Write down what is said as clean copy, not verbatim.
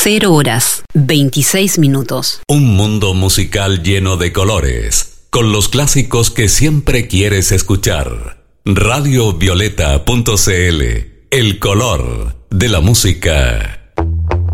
0 horas, 26 minutos. Un mundo musical lleno de colores, con los clásicos que siempre quieres escuchar. Radiovioleta.cl, el color de la música.